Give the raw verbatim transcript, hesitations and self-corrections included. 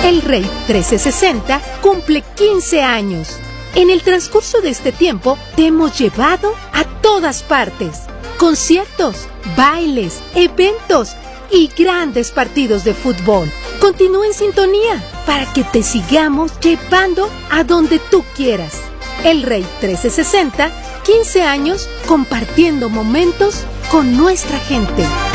El Rey trescientos sesenta cumple quince años. En el transcurso de este tiempo te hemos llevado a todas partes. Conciertos, bailes, eventos y grandes partidos de fútbol. Continúa en sintonía para que te sigamos llevando a donde tú quieras. El Rey trescientos sesenta, quince años compartiendo momentos con nuestra gente.